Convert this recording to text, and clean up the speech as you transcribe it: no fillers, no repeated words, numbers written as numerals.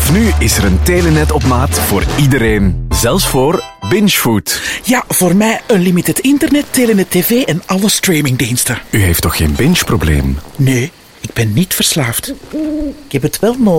Vanaf nu is er een Telenet op maat voor iedereen. Zelfs voor Bingefood. Ja, voor mij unlimited internet, Telenet TV en alle streamingdiensten. U heeft toch geen binge-probleem? Nee, ik ben niet verslaafd. Ik heb het wel nodig.